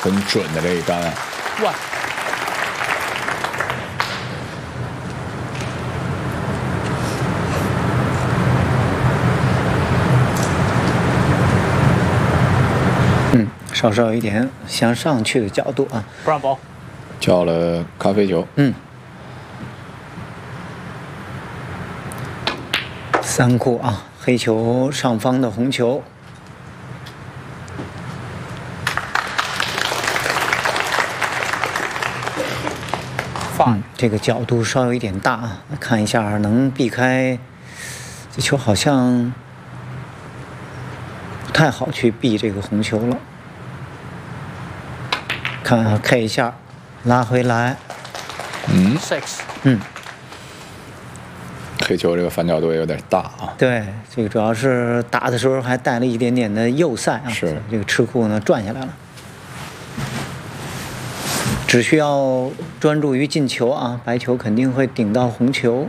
很准的这一杆啊。 哇！ 稍稍有一点向上去的角度啊。 不让包。 叫了咖啡球。 3库啊，黑球上方的红球。这个角度稍有一点大啊，看一下能避开。这球好像不太好去避这个红球了。看啊 ，K 一下，拉回来。 6。 黑球这个反角度也有点大啊。 对，这个主要是打的时候还带了一点点的右塞啊。 是这个吃库呢转下来了。只需要专注于进球啊，白球肯定会顶到红球，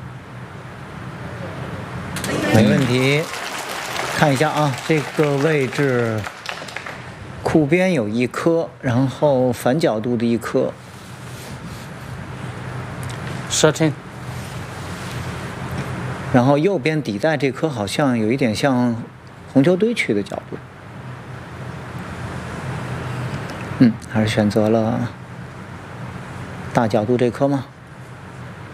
没问题。看一下啊，这个位置库边有1颗，然后反角度的1颗。 13。 然后右边底带这颗好像有一点像红球堆区的角度。还是选择了大角度这颗吗？